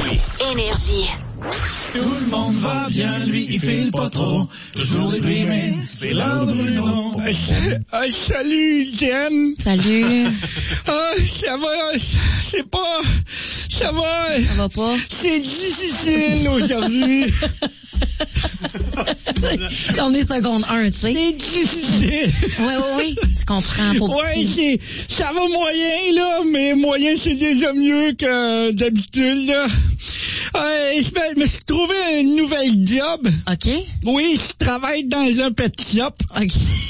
Énergie. Tout le monde va bien, lui, il file pas trop. Toujours déprimé, c'est l'heure de Bruno. Salut, Jen. Salut. Ça va, c'est pas... Ça va. Ça va pas? C'est difficile aujourd'hui. On est seconde 1, tu sais. C'est difficile. Oui. Tu comprends, pauvre petit. Ça va moyen, là, mais moyen, c'est déjà mieux que d'habitude, là. Je me suis trouvé une nouvelle job. OK. Oui, je travaille dans un pet shop. OK.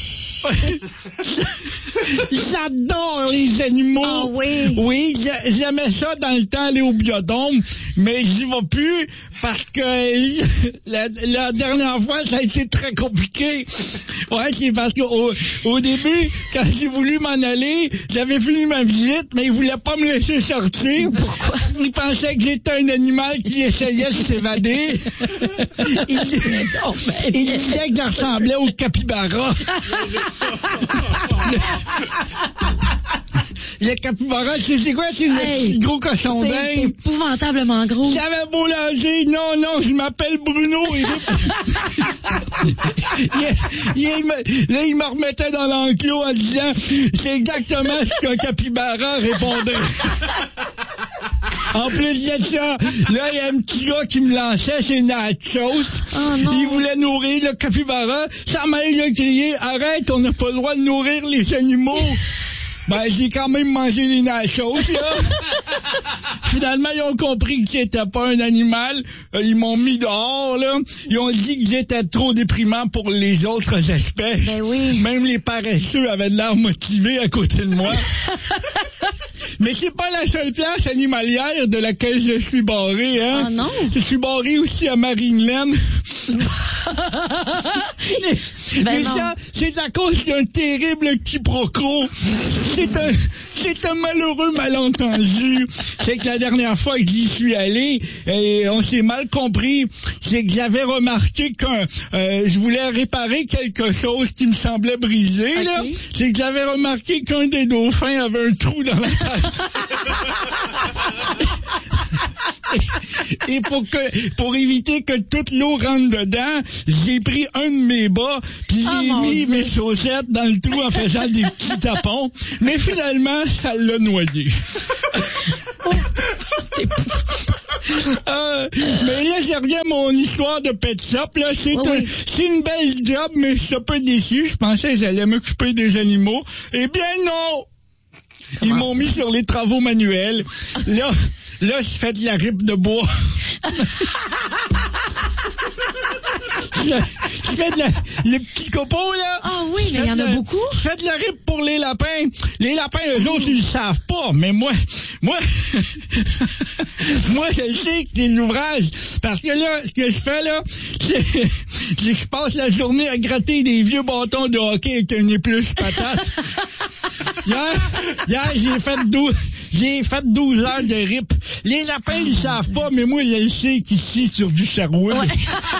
J'adore les animaux. Ah oui? Oui, j'aimais ça dans le temps aller au biodôme, mais j'y vais plus parce que la dernière fois, ça a été très compliqué. Ouais, c'est parce qu'au début, quand j'ai voulu m'en aller, j'avais fini ma visite, mais ils voulaient pas me laisser sortir. Pourquoi? Ils pensaient que j'étais un animal qui essayait de s'évader. Ils disaient que je ressemblais au capybara. Le capybara, c'est quoi? C'est le gros cochon d'Inde. C'est épouvantablement gros. J'avais beau lager, non, je m'appelle Bruno. Il me remettait dans l'enclos en disant, c'est exactement ce qu'un capybara répondait. En plus de ça, là, il y a un petit gars qui me lançait ses nachos. Oh non. Il voulait nourrir le capybara. Sa mère lui a crié, arrête, on n'a pas le droit de nourrir les animaux. Ben, j'ai quand même mangé les nachos, là. Finalement, ils ont compris que j'étais pas un animal. Ils m'ont mis dehors, là. Ils ont dit que j'étais trop déprimant pour les autres espèces. Ben oui. Même les paresseux avaient de l'air motivés à côté de moi. Mais c'est pas la seule place animalière de laquelle je suis barré, hein. Ah non? Je suis barré aussi à Marineland. Mais ça, c'est à cause d'un terrible quiproquo. C'est un malheureux malentendu. C'est que la dernière fois que j'y suis allé, et on s'est mal compris. C'est que j'avais remarqué je voulais réparer quelque chose qui me semblait brisé, okay. Là. C'est que j'avais remarqué qu'un des dauphins avait un trou dans la tête. Et pour éviter que toute l'eau rentre dedans, j'ai pris un de mes bas, puis j'ai mis mes chaussettes dans le trou en faisant des petits tapons. Mais finalement, ça l'a noyé. Mais là, je reviens à mon histoire de pet shop. Là, c'est une belle job, mais je suis un peu déçu. Je pensais que j'allais m'occuper des animaux. Eh bien, non! Ils m'ont mis sur les travaux manuels. Là, je fais de la ripe de bois. Je fais le petit copeau, là. Ah oui, mais il y en a beaucoup. Je fais de la ripe pour les lapins. Les lapins, eux autres, ils le savent pas. Mais moi, je sais que c'est l'ouvrage. Parce que là, ce que je fais, là, c'est je passe la journée à gratter des vieux bâtons de hockey avec un épluche patate. Hier, j'ai fait 12 heures de rip. Les lapins, ils savent pas, mais moi, je le sais qu'ici, sur du Sherwood. Ouais.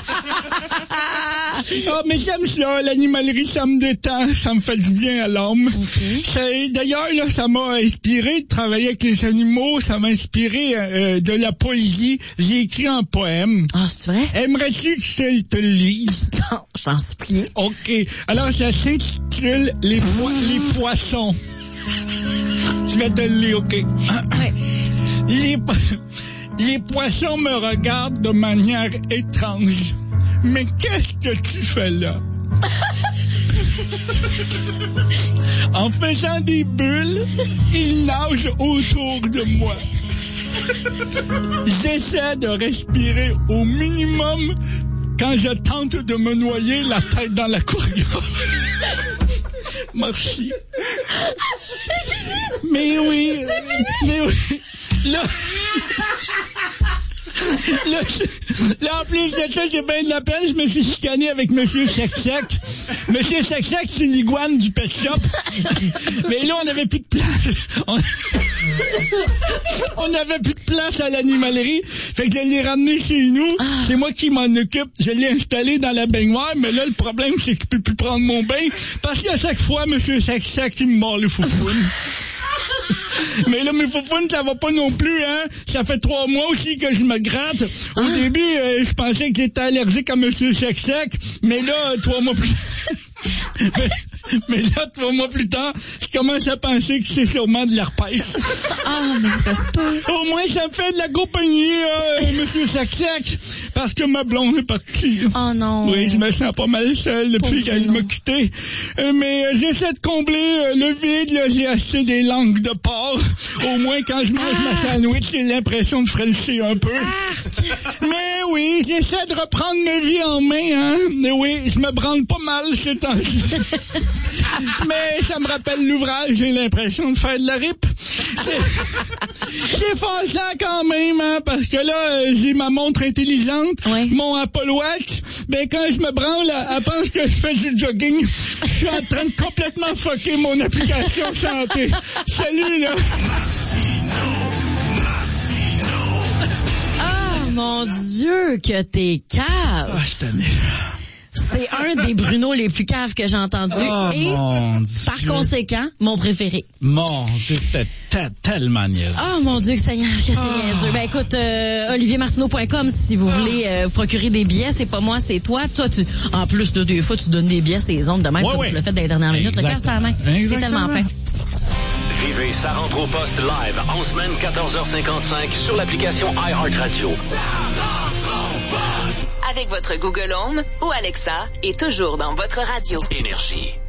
Mais j'aime ça, l'animalerie, ça me détend, ça me fait du bien à l'âme. Okay. D'ailleurs, là, ça m'a inspiré de travailler avec les animaux, ça m'a inspiré de la poésie. J'ai écrit un poème. Ah, c'est vrai? Aimerais-tu que je te le lise? Non, j'en supplie. OK. Alors, ça s'intitule Les poissons. Je vais te le lire, OK? Ouais. Les poissons me regardent de manière étrange. Mais qu'est-ce que tu fais là? En faisant des bulles, ils nagent autour de moi. J'essaie de respirer au minimum quand je tente de me noyer la tête dans l'aquarium. Merci. Mais oui. C'est fini. Mais oui. Là, en plus de ça, j'ai bien de la peine, je me suis chicané avec Monsieur Sec-Sec. Monsieur Sec-Sec, c'est l'iguane du pet shop. Mais là, on n'avait plus de place. On n'avait plus de place à l'animalerie. Fait que je l'ai ramené chez nous. C'est moi qui m'en occupe. Je l'ai installé dans la baignoire, mais là, le problème, c'est qu'il peut plus prendre mon bain. Parce qu'à chaque fois, Monsieur Sec-Sec, il me mord le foufouine. Mais là, mes faufounes, ça va pas non plus, hein. Ça fait 3 mois aussi que je me gratte. Au début, je pensais que j'étais allergique à Monsieur Sec-Sec, mais là, 3 mois plus... mais là, 3 mois plus tard, je commence à penser que c'est sûrement de l'herpès. Ah, mais ça se peut. Au moins, ça me fait de la compagnie, Monsieur Sec-Sec, parce que ma blonde est partie. Oh non. Oui, je me sens pas mal seul depuis qu'elle m'a quitté. Mais j'essaie de combler le vide, là. J'ai acheté des langues de porc. Au moins, quand je mange ma sandwich, j'ai l'impression de frencher un peu. Mais oui, j'essaie de reprendre ma vie en main, hein. Mais oui, je me branle pas mal ces temps-ci. Mais ça me rappelle l'ouvrage, j'ai l'impression de faire de la rip. C'est fâchant quand même, hein, parce que là, j'ai ma montre intelligente, mon Apple Watch. Ben, quand je me branle, elle pense que je fais du jogging. Je suis en train de complètement fucker mon application santé. Salut, là! Oh, mon Dieu, que t'es cave! Ah, je t'en ai... C'est un des Bruno les plus caves que j'ai entendu. Oh, et, par conséquent, mon préféré. Mon Dieu, c'est tellement niaiseux. Oh, mon Dieu, que Seigneur, que c'est niaiseux. Ben, écoute, oliviermartineau.com, si vous voulez vous procurer des billets, c'est pas moi, c'est toi. Toi, en plus, des fois, tu donnes des billets sur les ondes de même, comme tu l'as fait dans les dernières minutes. Le cœur sur la main. C'est tellement fin. Vivez Ça rentre au poste live en semaine 14h55 sur l'application iHeartRadio. Ça rentre au poste. Avec votre Google Home ou Alexa et toujours dans votre radio. Énergie.